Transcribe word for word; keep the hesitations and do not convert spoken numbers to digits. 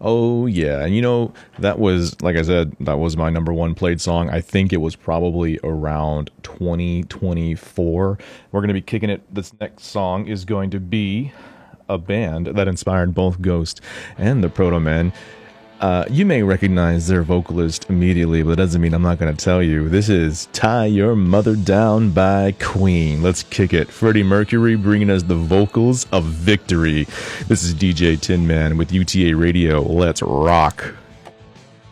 Oh yeah, and you know that was, like I said, that was my number one played song. I think it was probably around twenty twenty-four. We're going to be kicking it. This next song is going to be a band that inspired both Ghost and the Proto Men. Uh, you may recognize their vocalist immediately, but that doesn't mean I'm not going to tell you. This is Tie Your Mother Down by Queen. Let's kick it. Freddie Mercury bringing us the vocals of Victory. This is D J Tin Man with U T A Radio. Let's rock.